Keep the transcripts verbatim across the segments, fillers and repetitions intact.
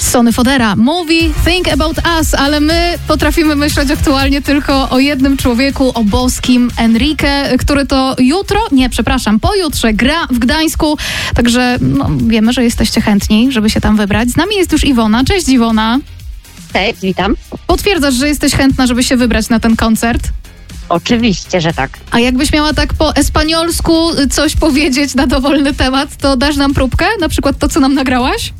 Sonny Fodera mówi Think About Us, ale my potrafimy myśleć aktualnie tylko o jednym człowieku, o boskim Enrique, który to jutro, nie, przepraszam, pojutrze gra w Gdańsku, także no, wiemy, że jesteście chętni, żeby się tam wybrać. Z nami jest już Iwona. Cześć, Iwona. Cześć, witam. Potwierdzasz, że jesteś chętna, żeby się wybrać na ten koncert? Oczywiście, że tak. A jakbyś miała tak po espaniolsku coś powiedzieć na dowolny temat, to dasz nam próbkę? Na przykład to, co nam nagrałaś?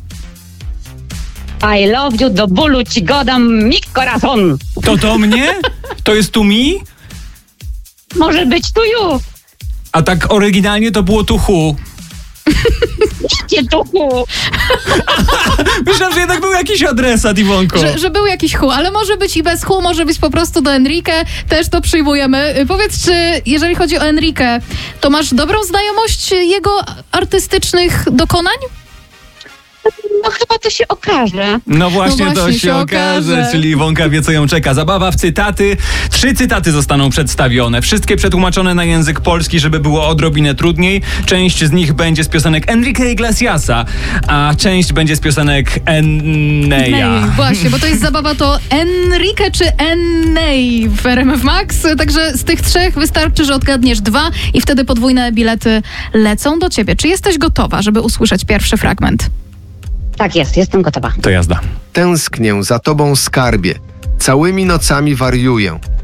I love you, do bólu ci go dam mi corazon. To do mnie? To jest tu mi? Może być tu you. A tak oryginalnie to było tu hu. Idźcie tu hu. Myślałem, że jednak był jakiś adresat, Iwonko. Że, że był jakiś hu, ale może być i bez hu, może być po prostu do Enrique, też to przyjmujemy. Powiedz, czy jeżeli chodzi o Enrique, to masz dobrą znajomość jego artystycznych dokonań? No chyba to się okaże. No właśnie, No to właśnie się, się okaże, okaże. czyli Iwonka wie, co ją czeka. Zabawa w cytaty. Trzy cytaty zostaną przedstawione. Wszystkie przetłumaczone na język polski, żeby było odrobinę trudniej. Część z nich będzie z piosenek Enrique Iglesiasa, a część będzie z piosenek Enneya. Nej, właśnie, bo to jest zabawa to Enrique czy Ennej w R M F Max. Także z tych trzech wystarczy, że odgadniesz dwa i wtedy podwójne bilety lecą do ciebie. Czy jesteś gotowa, żeby usłyszeć pierwszy fragment? Tak jest, jestem gotowa. To jazda. Tęsknię za tobą, skarbie. Całymi nocami wariuję.